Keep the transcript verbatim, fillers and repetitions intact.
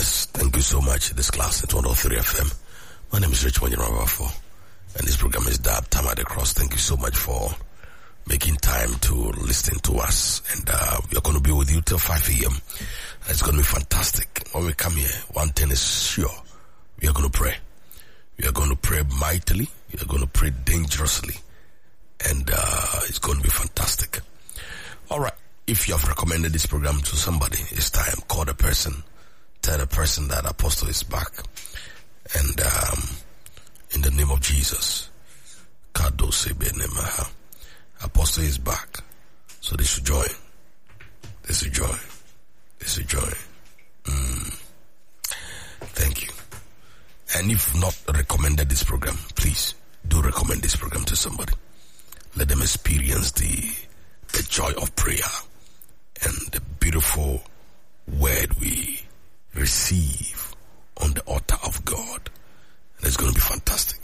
Yes, thank you so much. This class at one oh three F M. My name is Rich Wanyanwafo, and this program is Dab Time at the Cross. Thank you so much for making time to listen to us, and uh, we are going to be with you till five a.m. It's going to be fantastic. When we come here, one thing is sure, we are going to pray. We are going to pray mightily. We are going to pray dangerously, and uh, it's going to be fantastic. All right. If you have recommended this program to somebody, it's time. Call the person. Tell the person that Apostle is back. And um, in the name of Jesus, Apostle is back. So they should join. They should join. They should join. Mm. Thank you. And if not recommended this program, please do recommend this program to somebody. Let them experience the the joy of prayer and the beautiful word we receive